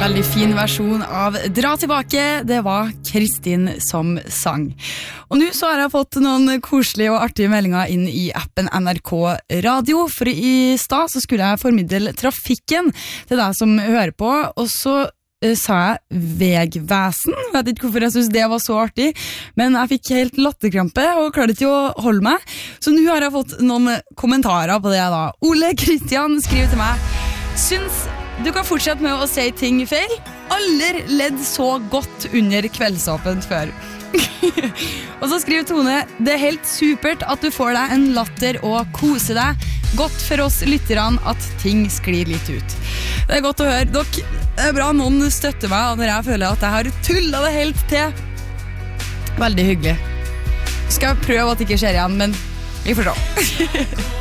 Veldig fin versjon av Dra tilbake, det var Kristin som sang. Og nå så har jeg fått noen koselige og artige meldinger inn i appen NRK Radio, for i stad så skulle jeg formidle trafikken til deg som hører på, og så sa jeg vegvesen. Jeg vet ikke hvorfor jeg synes det var så artig, men jeg fikk helt latterkrampe og klarte ikke å holde meg. Så nå har jeg fått noen kommentarer på det da. Ole Kristian skriver til meg: Syns du kan fortsette med å si ting feil. Aldri ledd så godt under kveldsåpent før. Og så skriver Tone: Det helt supert at du får deg en latter og koser deg. Godt for oss lytterne at ting sklir litt ut. Det godt å høre. Dere, det bra noen støtter meg når jeg føler at jeg har tullet det helt til. Veldig hyggelig. Skal jeg prøve at det ikke skjer igjen, men vi får se.